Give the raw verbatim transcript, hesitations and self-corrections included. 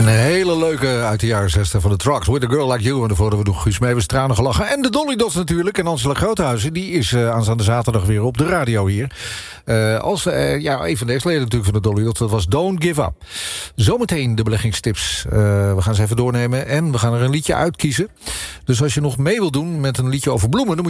Een hele leuke uit de jaren zestig van de Trucks. With a Girl Like You. En daarvoor hebben we nog Guus Meeuwis, tranen gelachen. En de Dolly Dots natuurlijk. En Angela Groothuizen, die is uh, aanstaande zaterdag weer op de radio hier. Uh, als, uh, ja, een van de ex-leden natuurlijk van de Dolly Dots. Dat was Don't Give Up. Zometeen de beleggingstips. Uh, we gaan ze even doornemen. En we gaan er een liedje uitkiezen. Dus als je nog mee wilt doen met een liedje over bloemen... dan moet